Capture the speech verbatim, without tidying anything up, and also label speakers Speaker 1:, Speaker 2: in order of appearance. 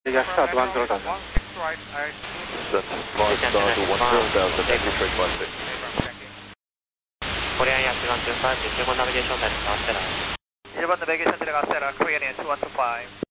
Speaker 1: Yes, start one zero thousand.
Speaker 2: Right, alright.
Speaker 3: That's one star to one zero thousand, entry trade one six.
Speaker 4: Korean Yankee one two five, J one navigation direct Astera.
Speaker 2: 일 번 내비게이션 들어가 Astera, Korean two one two five.